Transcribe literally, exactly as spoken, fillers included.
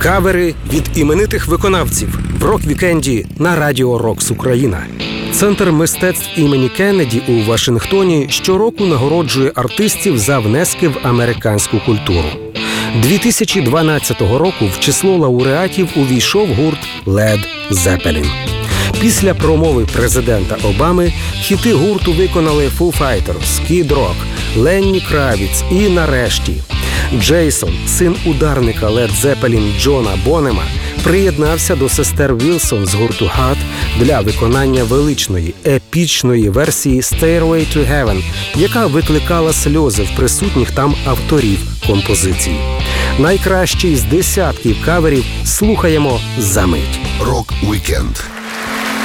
Кавери від іменитих виконавців в рок-вікенді на Радіо Рокс Україна. Центр мистецтв імені Кеннеді у Вашингтоні щороку нагороджує артистів за внески в американську культуру. дві тисячі дванадцятого року в число лауреатів увійшов гурт Led Zeppelin. Після промови президента Обами хіти гурту виконали Foo Fighters, Kid Rock, Ленні Кравіц і, нарешті, Джейсон, син ударника Led Zeppelin Джона Бонема, приєднався до сестер Вілсон з гурту Heart для виконання величної, епічної версії Stairway to Heaven, яка викликала сльози в присутніх там авторів композиції. Найкращий з десятків каверів слухаємо за мить. Рок-вікенд.